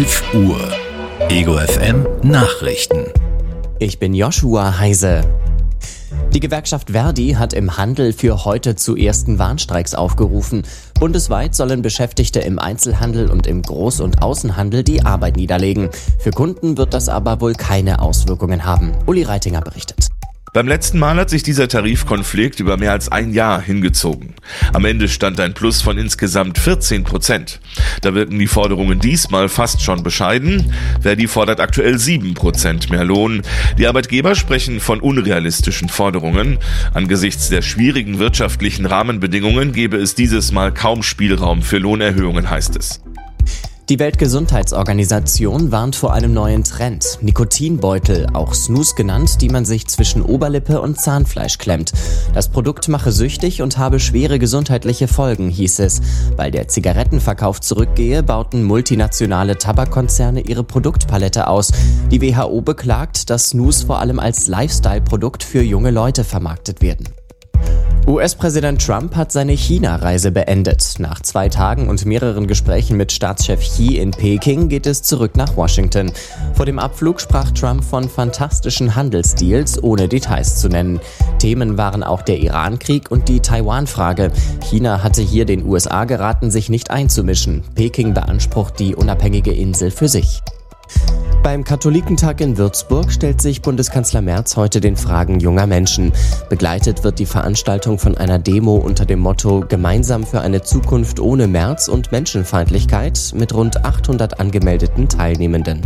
11 Uhr. Ego FM Nachrichten. Ich bin Joshua Heise. Die Gewerkschaft Verdi hat im Handel für heute zu ersten Warnstreiks aufgerufen. Bundesweit sollen Beschäftigte im Einzelhandel und im Groß- und Außenhandel die Arbeit niederlegen. Für Kunden wird das aber wohl keine Auswirkungen haben. Uli Reitinger berichtet. Beim letzten Mal hat sich dieser Tarifkonflikt über mehr als ein Jahr hingezogen. Am Ende stand ein Plus von insgesamt 14%. Da wirken die Forderungen diesmal fast schon bescheiden. Verdi fordert aktuell 7% mehr Lohn. Die Arbeitgeber sprechen von unrealistischen Forderungen. Angesichts der schwierigen wirtschaftlichen Rahmenbedingungen gäbe es dieses Mal kaum Spielraum für Lohnerhöhungen, heißt es. Die Weltgesundheitsorganisation warnt vor einem neuen Trend. Nikotinbeutel, auch Snus genannt, die man sich zwischen Oberlippe und Zahnfleisch klemmt. Das Produkt mache süchtig und habe schwere gesundheitliche Folgen, hieß es. Weil der Zigarettenverkauf zurückgehe, bauten multinationale Tabakkonzerne ihre Produktpalette aus. Die WHO beklagt, dass Snus vor allem als Lifestyle-Produkt für junge Leute vermarktet werden. US-Präsident Trump hat seine China-Reise beendet. Nach 2 Tagen und mehreren Gesprächen mit Staatschef Xi in Peking geht es zurück nach Washington. Vor dem Abflug sprach Trump von fantastischen Handelsdeals, ohne Details zu nennen. Themen waren auch der Iran-Krieg und die Taiwan-Frage. China hatte hier den USA geraten, sich nicht einzumischen. Peking beansprucht die unabhängige Insel für sich. Beim Katholikentag in Würzburg stellt sich Bundeskanzler Merz heute den Fragen junger Menschen. Begleitet wird die Veranstaltung von einer Demo unter dem Motto Gemeinsam für eine Zukunft ohne Merz und Menschenfeindlichkeit mit rund 800 angemeldeten Teilnehmenden.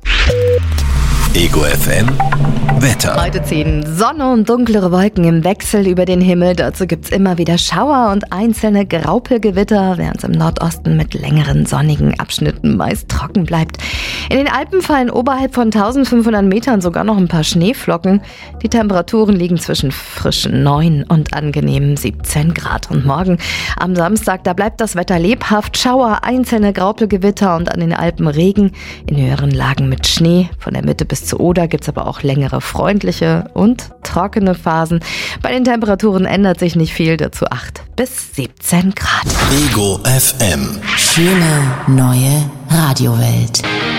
Ego FM Wetter. Heute ziehen Sonne und dunklere Wolken im Wechsel über den Himmel. Dazu gibt's immer wieder Schauer und einzelne Graupelgewitter, während es im Nordosten mit längeren sonnigen Abschnitten meist trocken bleibt. In den Alpen fallen oberhalb von 1500 Metern sogar noch ein paar Schneeflocken. Die Temperaturen liegen zwischen frischen 9 und angenehmen 17 Grad. Und morgen am Samstag, da bleibt das Wetter lebhaft. Schauer, einzelne Graupelgewitter und an den Alpen Regen. In höheren Lagen mit Schnee. Von der Mitte bis zur Oder gibt's aber auch längere freundliche und trockene Phasen. Bei den Temperaturen ändert sich nicht viel, dazu 8 bis 17 Grad. Ego FM. Schöne neue Radiowelt.